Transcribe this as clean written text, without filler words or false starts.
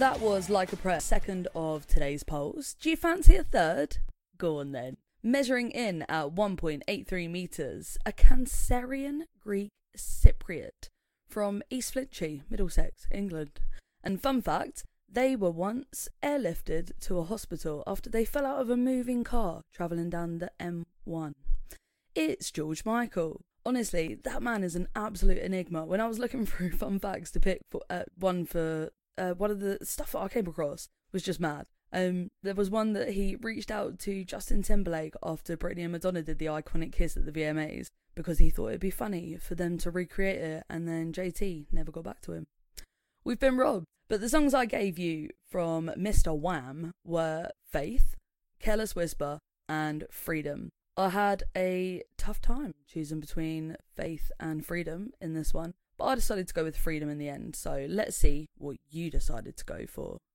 That was Like a Prayer, second of today's polls. Do you fancy a third? Go on then. Measuring in at 1.83 metres, a Cancerian Greek Cypriot from East Flintshire, Middlesex, England. And fun fact, they were once airlifted to a hospital after they fell out of a moving car travelling down the M1. It's George Michael. Honestly, that man is an absolute enigma. When I was looking through fun facts to pick for one of the stuff that I came across was just mad. There was one that he reached out to Justin Timberlake after Britney and Madonna did the iconic kiss at the VMAs because he thought it'd be funny for them to recreate it, and then JT never got back to him. We've been robbed. But the songs I gave you from Mr. Wham were Faith, Careless Whisper, and Freedom. I had a tough time choosing between Faith and Freedom in this one, but I decided to go with Freedom in the end, so let's see what you decided to go for.